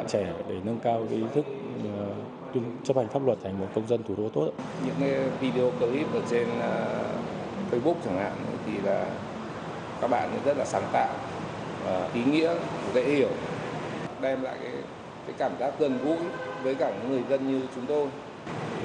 bạn trẻ để nâng cao cái ý thức chấp hành pháp luật, thành một công dân thủ đô tốt. Những cái video clip ở trên Facebook chẳng hạn thì là các bạn rất là sáng tạo, ý nghĩa, dễ hiểu, đem lại cái cảm giác gần gũi với cả người dân như chúng tôi.